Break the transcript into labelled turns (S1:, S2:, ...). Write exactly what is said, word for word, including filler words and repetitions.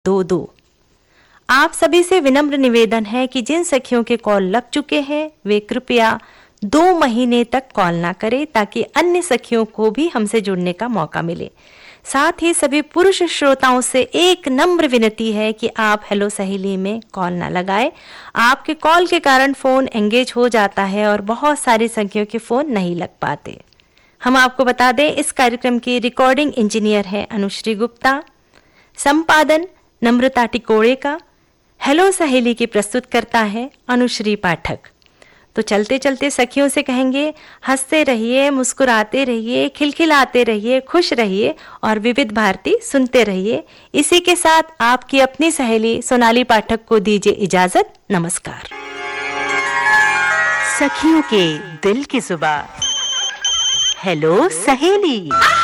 S1: दो दो। आप सभी से विनम्र निवेदन है कि जिन सखियों के कॉल लग चुके हैं वे कृपया दो महीने तक कॉल ना करें ताकि अन्य सखियों को भी हमसे जुड़ने का मौका मिले। साथ ही सभी पुरुष श्रोताओं से एक नम्र विनती है कि आप हेलो सहेली में कॉल ना लगाएं। आपके कॉल के कारण फोन एंगेज हो जाता है और बहुत सारी सखियों के फोन नहीं लग पाते। हम आपको बता दें इस कार्यक्रम की रिकॉर्डिंग इंजीनियर है अनुश्री गुप्ता, संपादन नम्रता टिकोड़े का, हेलो सहेली की प्रस्तुत करता है अनुश्री पाठक। तो चलते चलते सखियों से कहेंगे हंसते रहिए, मुस्कुराते रहिए, खिलखिलाते रहिए, खुश रहिए और विविध भारती सुनते रहिए। इसी के साथ आपकी अपनी सहेली सोनाली पाठक को दीजिए इजाजत। नमस्कार।
S2: सखियों के दिल की जुबान, हेलो सहेली।